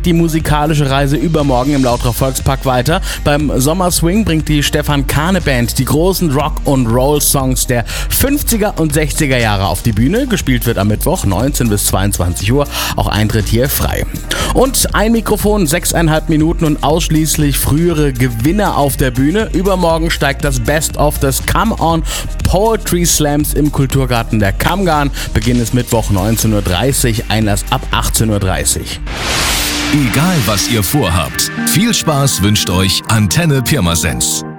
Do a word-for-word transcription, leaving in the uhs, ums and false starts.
geht die musikalische Reise übermorgen im Lauterer Volkspark weiter. Beim Sommer Swing bringt die Stefan Kahne Band die großen Rock- und Roll-Songs der fünfziger und sechziger Jahre auf die Bühne. Gespielt wird am Mittwoch neunzehn bis zweiundzwanzig Uhr. Auch Eintritt hier frei. Und ein Mikrofon, sechseinhalb Minuten und ausschließlich frühere Gewinner auf der Bühne. Übermorgen steigt das Best-of des Come On Poetry Slams im Kulturgarten der Kammgarn. Beginn ist Mittwoch neunzehn Uhr dreißig, Einlass ab achtzehn Uhr dreißig. Egal was ihr vorhabt, viel Spaß wünscht euch Antenne Pirmasens.